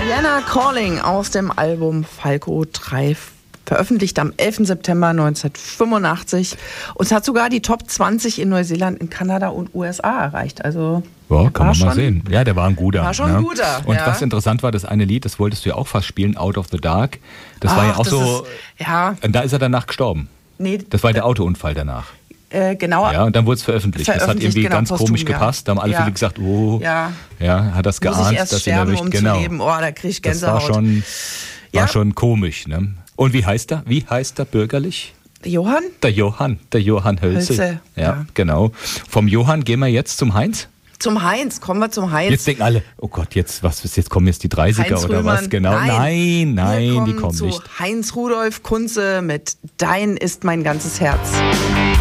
Vienna Calling aus dem Album Falco 3, veröffentlicht am 11. September 1985. Und es hat sogar die Top 20 in Neuseeland, in Kanada und USA erreicht. Also ja, kann man mal sehen. Ja, der war ein guter. War schon ein guter. Und was interessant war, das eine Lied, das wolltest du ja auch fast spielen, Out of the Dark. Das war ja auch so. Und da ist er danach gestorben. Nee, das war der Autounfall danach. Genau. Ja, und dann wurde es veröffentlicht. Das hat irgendwie ganz komisch gepasst. Da haben alle viele gesagt, hat das geahnt, muss ich erst dass sterben, ihn erwischt. Zu leben. Oh, da krieg ich Gänsehaut. Das war schon komisch. Ne? Und wie heißt er? Wie heißt er bürgerlich? Johann? Der Johann Hölzel. Ja, genau. Vom Johann gehen wir jetzt zum Heinz? Kommen wir zum Heinz. Jetzt denken alle, oh Gott, jetzt kommen jetzt die 30er Heinz oder Rühmann. was? Genau. Nein, die kommen zu nicht. Heinz Rudolf Kunze mit Dein ist mein ganzes Herz.